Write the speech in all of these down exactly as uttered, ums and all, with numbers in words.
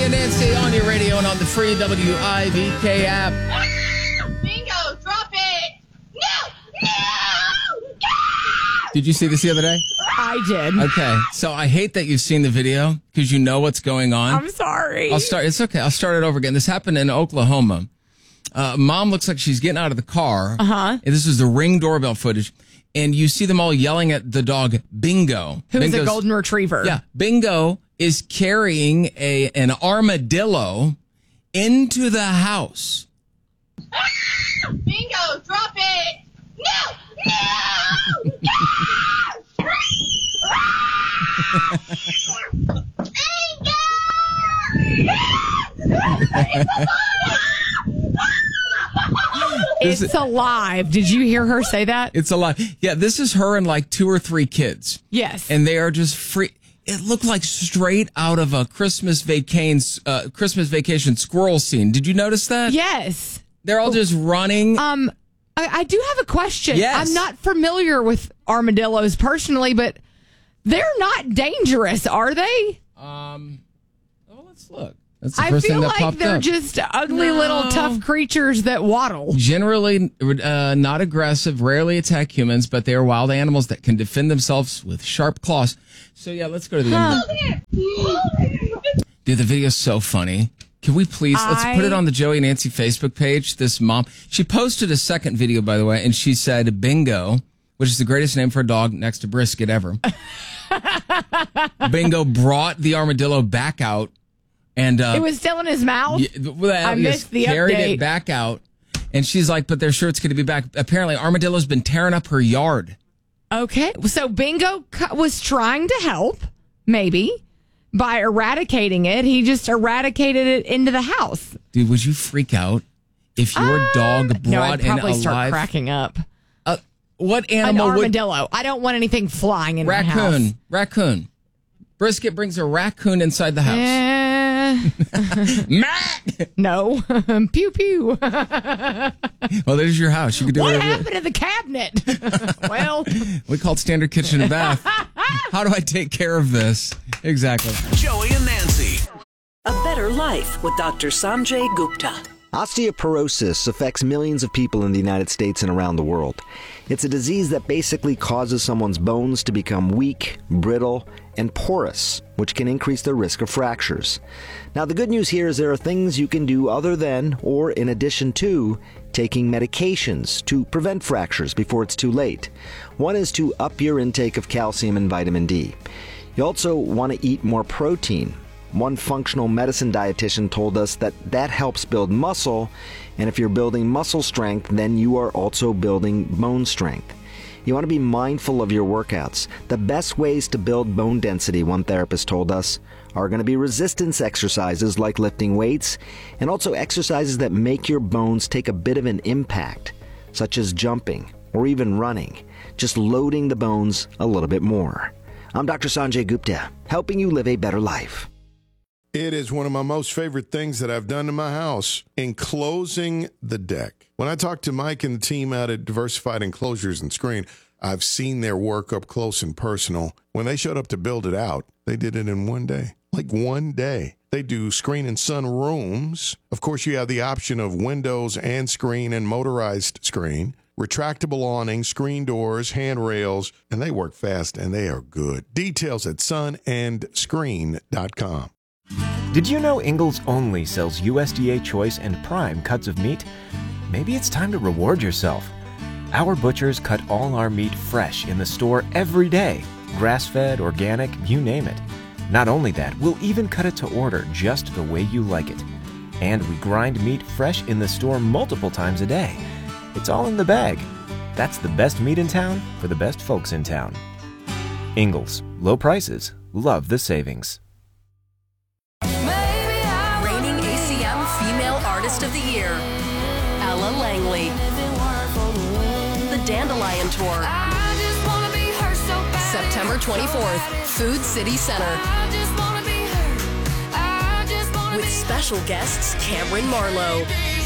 and Nancy on your radio and on the free W I V K app. Bingo, drop it. No, no, no. Did you see this the other day? I did. Okay, so I hate that you've seen the video because you know what's going on. I'm sorry. I'll start. It's okay. I'll start it over again. This happened in Oklahoma. Uh, mom looks like she's getting out of the car. Uh-huh. And this is the Ring doorbell footage. And you see them all yelling at the dog, Bingo. Who is a Bingo's- golden retriever. Yeah. Bingo is carrying a an armadillo into the house. Bingo, drop it. No, no, no. This It's is- alive. Did you hear her say that? It's alive. Yeah, this is her and like two or three kids. Yes. And they are just free. It looked like straight out of a Christmas vacation, uh, Christmas vacation squirrel scene. Did you notice that? Yes. They're all just running. Um, I, I do have a question. Yes. I'm not familiar with armadillos personally, but they're not dangerous, are they? Um, oh, let's look. That's the I first feel thing that like popped they're up. just ugly No. little tough creatures that waddle. Generally uh, not aggressive, rarely attack humans, but they are wild animals that can defend themselves with sharp claws. So yeah, let's go to the end. Dude, the video's so funny. Can we please, let's put it I- on the Joey and Nancy Facebook page. This mom, she posted a second video, by the way, and she said, Bingo, which is the greatest name for a dog next to Brisket ever. Bingo brought the armadillo back out. And uh, It was still in his mouth. Yeah, well, I yes, missed the carried update. it back out, and she's like, "But they're sure it's going to be back." Apparently, armadillo's been tearing up her yard. Okay. So Bingo cu- was trying to help, maybe, by eradicating it. He just eradicated it into the house. Dude, would you freak out if your Um, dog brought no, I'd probably in a start live? cracking up. Uh, what An animal would? armadillo. I don't want anything flying in my house. Raccoon. Raccoon. Brisket brings a raccoon inside the house. Eh, Matt. no. Pew pew. Well, there's your house. You could do What whatever. happened to the cabinet? Well, We call it standard kitchen and bath. How do I take care of this? Exactly. Joey and Nancy. A better life with Doctor Sanjay Gupta. Osteoporosis affects millions of people in the United States and around the world. It's a disease that basically causes someone's bones to become weak, brittle, and porous, which can increase their risk of fractures. Now, the good news here is there are things you can do other than, or in addition to, taking medications to prevent fractures before it's too late. One is to up your intake of calcium and vitamin D. You also want to eat more protein. One functional medicine dietitian told us that that helps build muscle, and if you're building muscle strength, then you are also building bone strength. You want to be mindful of your workouts. The best ways to build bone density, one therapist told us, are going to be resistance exercises like lifting weights, and also exercises that make your bones take a bit of an impact, such as jumping or even running, just loading the bones a little bit more. I'm Doctor Sanjay Gupta, helping you live a better life. It is one of my most favorite things that I've done to my house, enclosing the deck. When I talked to Mike and the team out at Diversified Enclosures and Screen, I've seen their work up close and personal. When they showed up to build it out, they did it in one day. Like one day. They do screen and sun rooms. Of course, you have the option of windows and screen and motorized screen, retractable awning, screen doors, handrails, and they work fast and they are good. Details at sun and screen dot com. Did you know Ingalls only sells U S D A Choice and Prime cuts of meat? Maybe it's time to reward yourself. Our butchers cut all our meat fresh in the store every day. Grass-fed, organic, you name it. Not only that, we'll even cut it to order just the way you like it. And we grind meat fresh in the store multiple times a day. It's all in the bag. That's the best meat in town for the best folks in town. Ingalls. Low prices. Love the savings. Reigning A C M Female Artist of the Year, Ella Langley. The Dandelion Tour, September twenty-fourth, Food City Center. With special guests Cameron Marlowe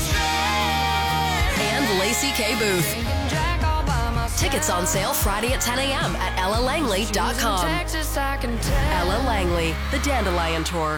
and Lacey K. Booth. Tickets on sale Friday at ten a.m. at ella langley dot com. Ella Langley, The Dandelion Tour.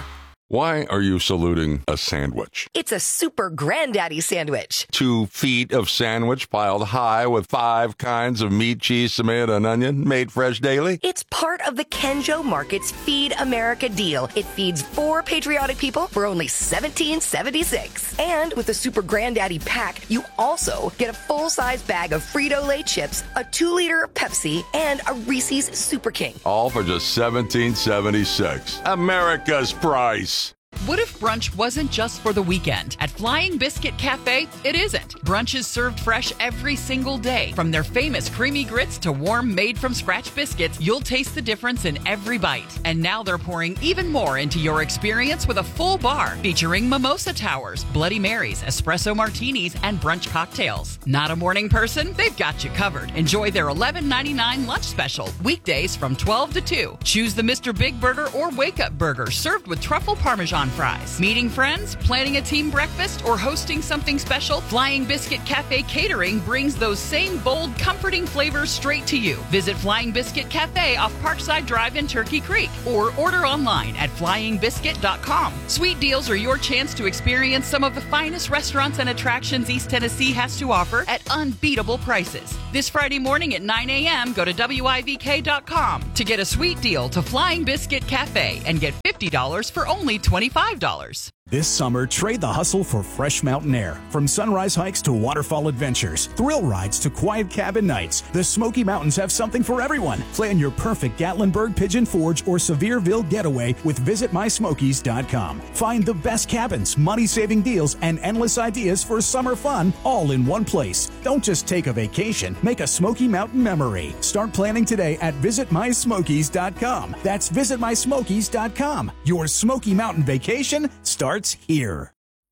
Why are you saluting a sandwich? It's a super granddaddy sandwich. Two feet of sandwich piled high with five kinds of meat, cheese, tomato, and onion, made fresh daily? It's part of the Kenjo Market's Feed America deal. It feeds four patriotic people for only seventeen seventy-six. And with the super granddaddy pack, you also get a full-size bag of Frito-Lay chips, a two-liter Pepsi, and a Reese's Super King. All for just seventeen seventy-six. America's price. What if brunch wasn't just for the weekend? At Flying Biscuit Cafe, it isn't. Brunch is served fresh every single day. From their famous creamy grits to warm, made-from-scratch biscuits, you'll taste the difference in every bite. And now they're pouring even more into your experience with a full bar featuring mimosa towers, Bloody Marys, espresso martinis, and brunch cocktails. Not a morning person? They've got you covered. Enjoy their eleven ninety-nine lunch special, weekdays from twelve to two. Choose the Mister Big Burger or Wake Up Burger, served with truffle parmesan fries. Meeting friends, planning a team breakfast, or hosting something special? Flying Biscuit Cafe Catering brings those same bold, comforting flavors straight to you. Visit Flying Biscuit Cafe off Parkside Drive in Turkey Creek or order online at flying biscuit dot com. Sweet deals are your chance to experience some of the finest restaurants and attractions East Tennessee has to offer at unbeatable prices. This Friday morning at nine a.m., go to W I V K dot com to get a sweet deal to Flying Biscuit Cafe and get fifty dollars for only twenty-five dollars. This summer, trade the hustle for fresh mountain air. From sunrise hikes to waterfall adventures, thrill rides to quiet cabin nights, the Smoky Mountains have something for everyone. Plan your perfect Gatlinburg, Pigeon Forge, or Sevierville getaway with visit my smokies dot com. Find the best cabins, money-saving deals, and endless ideas for summer fun all in one place. Don't just take a vacation, make a Smoky Mountain memory. Start planning today at visit my smokies dot com. That's visit my smokies dot com. Your Smoky Mountain vacation starts here.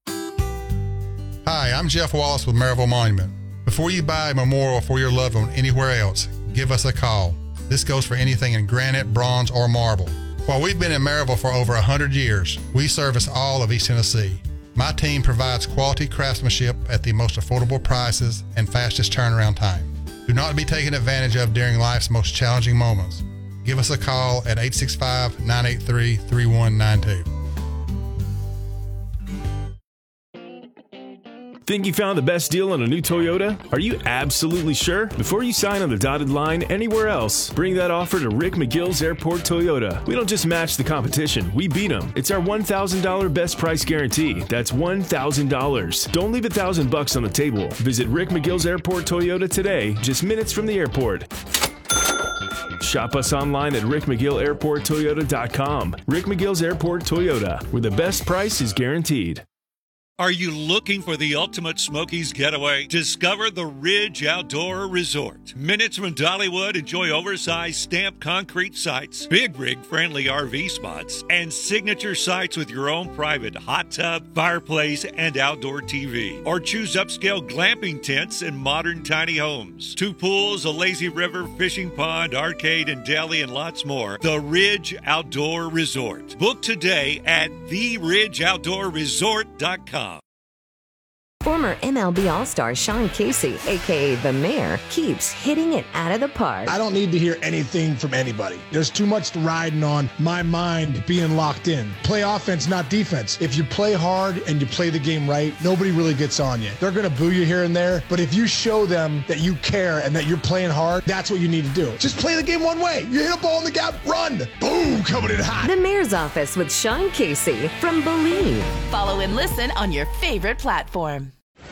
Hi, I'm Jeff Wallace with Maryville Monument. Before you buy a memorial for your loved one anywhere else, give us a call. This goes for anything in granite, bronze, or marble. While we've been in Maryville for over one hundred years, we service all of East Tennessee. My team provides quality craftsmanship at the most affordable prices and fastest turnaround time. Do not be taken advantage of during life's most challenging moments. Give us a call at eight six five, nine eight three, three one nine two. Think you found the best deal on a new Toyota? Are you absolutely sure? Before you sign on the dotted line anywhere else, bring that offer to Rick McGill's Airport Toyota. We don't just match the competition, we beat them. It's our one thousand dollars best price guarantee. That's one thousand dollars. Don't leave a thousand bucks on the table. Visit Rick McGill's Airport Toyota today, just minutes from the airport. Shop us online at rick mcgill airport toyota dot com. Rick McGill's Airport Toyota, where the best price is guaranteed. Are you looking for the ultimate Smokies getaway? Discover the Ridge Outdoor Resort. Minutes from Dollywood, enjoy oversized stamped concrete sites, big rig friendly R V spots, and signature sites with your own private hot tub, fireplace, and outdoor T V. Or choose upscale glamping tents and modern tiny homes. Two pools, a lazy river, fishing pond, arcade, and deli, and lots more. The Ridge Outdoor Resort. Book today at the ridge outdoor resort dot com. Former M L B All-Star Sean Casey, a k a. The Mayor, keeps hitting it out of the park. I don't need to hear anything from anybody. There's too much riding on my mind being locked in. Play offense, not defense. If you play hard and you play the game right, nobody really gets on you. They're going to boo you here and there, but if you show them that you care and that you're playing hard, that's what you need to do. Just play the game one way. You hit a ball in the gap, run. Boom, coming in hot. The Mayor's Office with Sean Casey from Believe. Follow and listen on your favorite platform.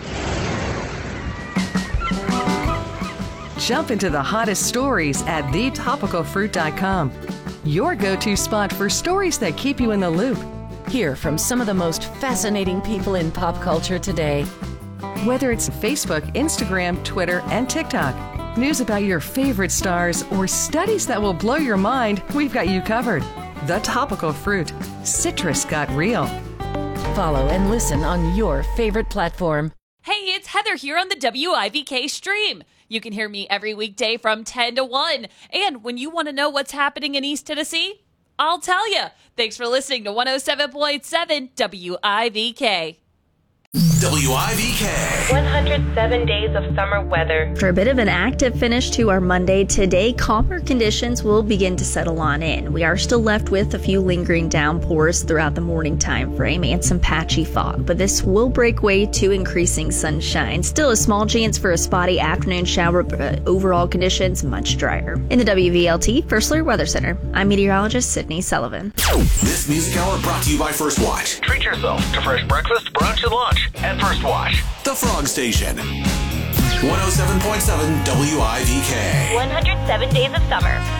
Jump into the hottest stories at the topical fruit dot com. Your go-to spot for stories that keep you in the loop. Hear from some of the most fascinating people in pop culture today. Whether it's Facebook, Instagram, Twitter, and TikTok, news about your favorite stars, or studies that will blow your mind, we've got you covered. The Topical Fruit. Citrus got real. Follow and listen on your favorite platform. Hey, it's Heather here on the W I V K stream. You can hear me every weekday from ten to one. And when you want to know what's happening in East Tennessee, I'll tell you. Thanks for listening to one oh seven point seven W I V K. W I V K. one hundred seven days of summer weather. For a bit of an active finish to our Monday, today calmer conditions will begin to settle on in. We are still left with a few lingering downpours throughout the morning time frame and some patchy fog, but this will break way to increasing sunshine. Still a small chance for a spotty afternoon shower, but overall conditions much drier. In the W V L T First Alert Weather Center, I'm meteorologist Sydney Sullivan. This music hour brought to you by First Watch. Treat yourself to fresh breakfast, brunch, and lunch at First Watch. The Frog Station. one oh seven point seven W I V K. one hundred seven days of summer.